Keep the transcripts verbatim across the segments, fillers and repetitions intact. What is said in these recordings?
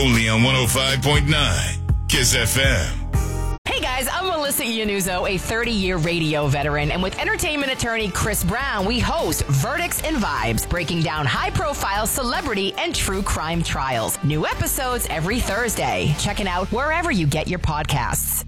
Only on one oh five point nine Kiss F M. Hey guys, I'm Melissa Iannuzzo, a thirty-year radio veteran, and with entertainment attorney Chris Brown, we host Verdicts and Vibes, breaking down high-profile celebrity and true crime trials. New episodes every Thursday. Check it out wherever you get your podcasts.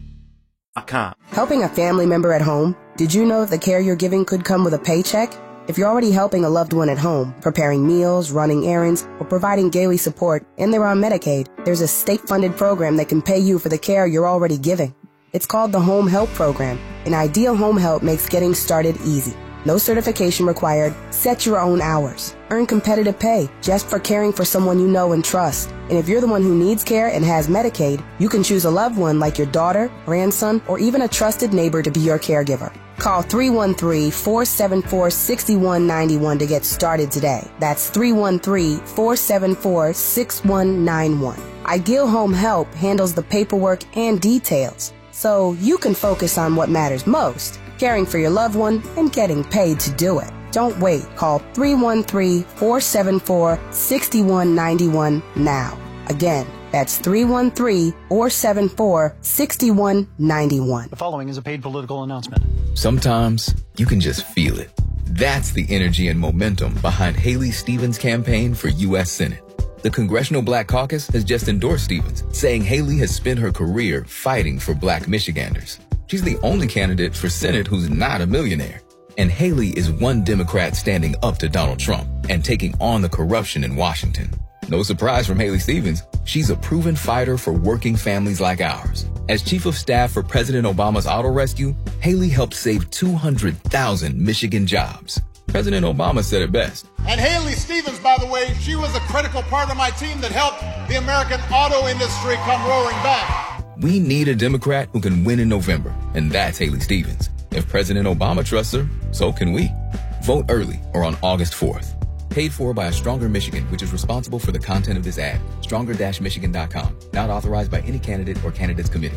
Helping a family member at home? Did you know the care you're giving could come with a paycheck? If you're already helping a loved one at home, preparing meals, running errands, or providing daily support, and they're on Medicaid, there's a state-funded program that can pay you for the care you're already giving. It's called the Home Help Program, and Ideal Home Help makes getting started easy. No certification required. Set your own hours. Earn competitive pay just for caring for someone you know and trust. And if you're the one who needs care and has Medicaid, you can choose a loved one like your daughter, grandson, or even a trusted neighbor to be your caregiver. Call three one three, four seven four, six one nine one to get started today. That's three one three, four seven four, six one nine one. Ideal Home Help handles the paperwork and details, so you can focus on what matters most, caring for your loved one and getting paid to do it. Don't wait. Call three one three, four seven four, six one nine one now. Again, that's three one three, four seven four, six one nine one. The following is a paid political announcement. Sometimes you can just feel it. That's the energy and momentum behind Haley Stevens' campaign for U S Senate. The Congressional Black Caucus has just endorsed Stevens, saying Haley has spent her career fighting for Black Michiganders. She's the only candidate for Senate who's not a millionaire. And Haley is one Democrat standing up to Donald Trump and taking on the corruption in Washington. No surprise from Haley Stevens, she's a proven fighter for working families like ours. As Chief of Staff for President Obama's auto rescue, Haley helped save two hundred thousand Michigan jobs. President Obama said it best. And Haley Stevens, by the way, she was a critical part of my team that helped the American auto industry come roaring back. We need a Democrat who can win in November, and that's Haley Stevens. If President Obama trusts her, so can we. Vote early or on August fourth. Paid for by a Stronger Michigan, which is responsible for the content of this ad. stronger dash michigan dot com. Not authorized by any candidate or candidates committee.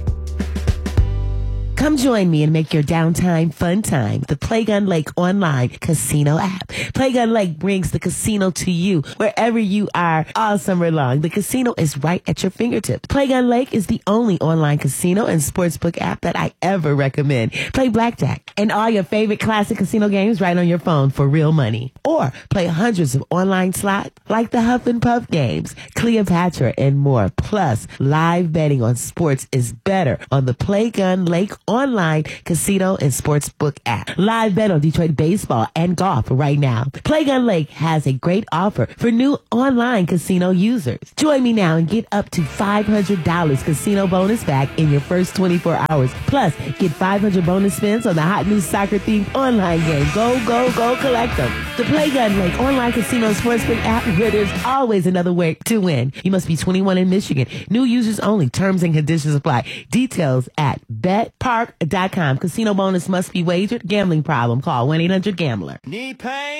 Come join me and make your downtime fun time. The Playgun Lake online casino app. Playgun Lake brings the casino to you wherever you are all summer long. The casino is right at your fingertips. Playgun Lake is the only online casino and sportsbook app that I ever recommend. Play blackjack and all your favorite classic casino games right on your phone for real money. Or play hundreds of online slots like the Huff and Puff games, Cleopatra, and more. Plus, live betting on sports is better on the Playgun Lake online casino and sportsbook app. Live bet on Detroit baseball and golf right now. Playgun Lake has a great offer for new online casino users. Join me now and get up to five hundred dollars casino bonus back in your first twenty-four hours. Plus, get five hundred bonus spins on the hot new soccer-themed online game. Go, go, go collect them. The Playgun Lake online casino and sportsbook app, where there's always another way to win. You must be twenty-one in Michigan. New users only. Terms and conditions apply. Details at bet park dot com. Casino bonus must be wagered. Gambling problem? Call one eight hundred gambler. Knee pain?